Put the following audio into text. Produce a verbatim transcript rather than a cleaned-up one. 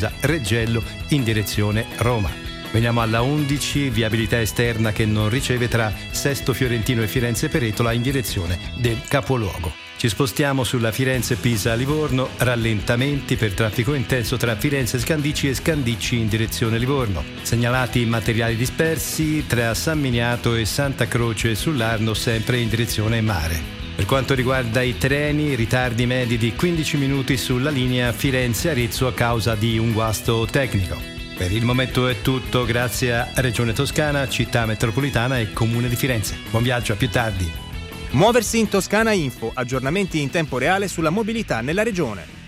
Pisa-Reggello in direzione Roma. Veniamo alla undici, viabilità esterna che non riceve tra Sesto Fiorentino e Firenze Peretola in direzione del capoluogo. Ci spostiamo sulla Firenze-Pisa-Livorno, rallentamenti per traffico intenso tra Firenze Scandicci e Scandicci in direzione Livorno. Segnalati materiali dispersi tra San Miniato e Santa Croce sull'Arno, sempre in direzione mare. Per quanto riguarda i treni, ritardi medi di quindici minuti sulla linea Firenze-Arezzo a causa di un guasto tecnico. Per il momento è tutto, grazie a Regione Toscana, Città Metropolitana e Comune di Firenze. Buon viaggio, a più tardi. Muoversi in Toscana Info, aggiornamenti in tempo reale sulla mobilità nella regione.